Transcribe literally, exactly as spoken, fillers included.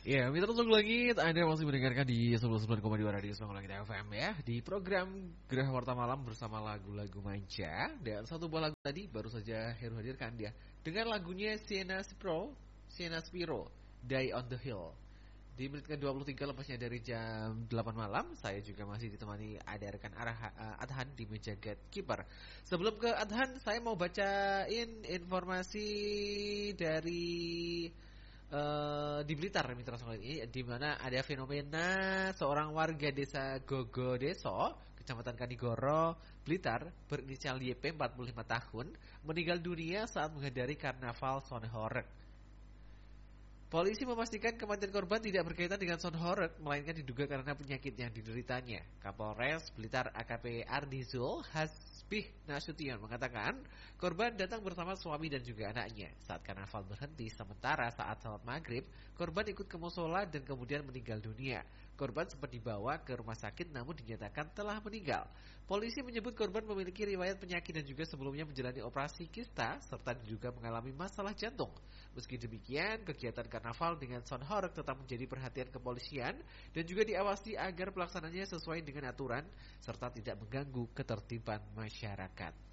Ya, mitra untuk langit, Anda masih mendengarkan di sembilan puluh sembilan koma dua Radio Semangat Langit F M ya. Di program Gerah Warta Malam bersama lagu-lagu manja. Dan satu buah lagu tadi baru saja Heru hadirkan dia dengan lagunya Sienna Spiro, Sienna Spiro, Die on the Hill. Di menit ke dua puluh tiga lepasnya dari jam delapan malam, saya juga masih ditemani ada rekan arah uh, Adhan di meja gatekeeper. Sebelum ke Adhan, saya mau bacain informasi dari Uh, di Blitar mitra Songolit ini, di mana ada fenomena seorang warga desa Gogodeso, kecamatan Kanigoro, Blitar, berinisial Y P empat puluh lima tahun, meninggal dunia saat menghadiri karnaval Sonhorek. Polisi memastikan kematian korban tidak berkaitan dengan Sonhorek, melainkan diduga karena penyakit yang dideritanya. Kapolres Blitar A K P Ardizul Hasbih Nasution mengatakan korban datang bersama suami dan juga anaknya. Saat karnaval berhenti sementara saat salat maghrib, korban ikut ke musola dan kemudian meninggal dunia. Korban sempat dibawa ke rumah sakit namun dinyatakan telah meninggal. Polisi menyebut korban memiliki riwayat penyakit dan juga sebelumnya menjalani operasi kista serta diduga mengalami masalah jantung. Meski demikian, kegiatan karnaval dengan Sonhorek tetap menjadi perhatian kepolisian dan juga diawasi agar pelaksananya sesuai dengan aturan serta tidak mengganggu ketertiban masyarakat.